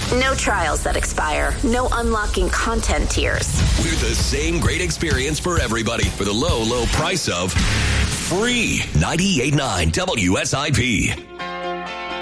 No trials that expire. No unlocking content tiers. We're the same great experience for everybody for the low, low price of free. 98.9 WSIP.